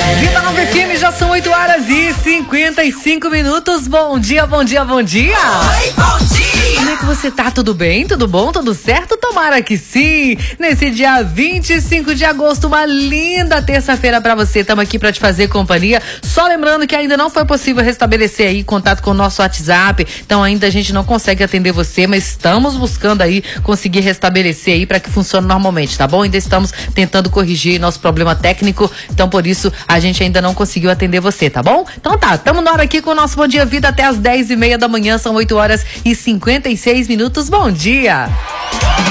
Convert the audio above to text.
Vida Nova FM, já são 8h55. Bom dia, bom dia, bom dia. Oi, bom dia. Como é que você tá? Tudo bem? Tudo bom? Tudo certo? Tomara que sim. Nesse dia 25 de agosto, uma linda terça-feira pra você. Estamos aqui pra te fazer companhia. Só lembrando que ainda não foi possível restabelecer aí contato com o nosso WhatsApp. Então ainda a gente não consegue atender você, mas estamos buscando aí conseguir restabelecer aí pra que funcione normalmente, tá bom? Ainda estamos tentando corrigir nosso problema técnico. Então por isso a gente ainda não conseguiu atender você, tá bom? Então tá, estamos na hora aqui com o nosso Bom Dia Vida até as 10h30 da manhã. São 8h56. Bom dia!